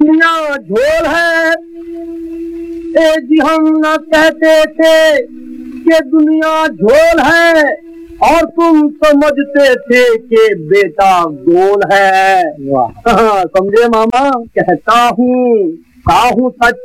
दुनिया झोल है। ए जी हम न कहते थे कि दुनिया झोल है, और तुम समझते थे कि बेटा गोल है। समझे मामा? कहता हूँ सच